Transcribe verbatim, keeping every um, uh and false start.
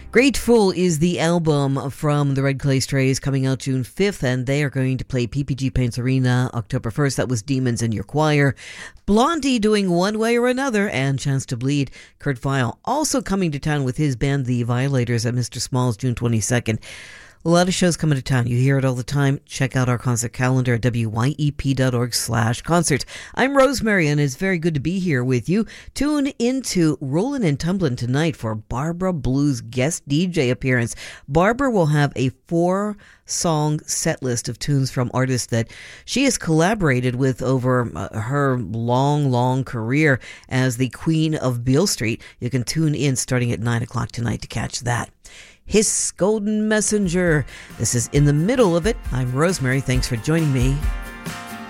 Grateful is the album from the Red Clay Strays, coming out June fifth, and they are going to play P P G Paints Arena October first. That was Demons in Your Choir. Blondie doing One Way or Another, and Chance to Bleed. Kurt Vile also coming to town with his band The Violators at Mister Small's June twenty-second. A lot of shows coming to town. You hear it all the time. Check out our concert calendar at W Y E P dot org slash concert. I'm Rosemary, and it's very good to be here with you. Tune into Rollin' and Tumblin' tonight for Barbara Blue's guest D J appearance. Barbara will have a four-song set list of tunes from artists that she has collaborated with over uh, her long, long career as the Queen of Beale Street. You can tune in starting at nine o'clock tonight to catch that. His Golden Messenger. This is In the Middle of It. I'm Rosemary. Thanks for joining me.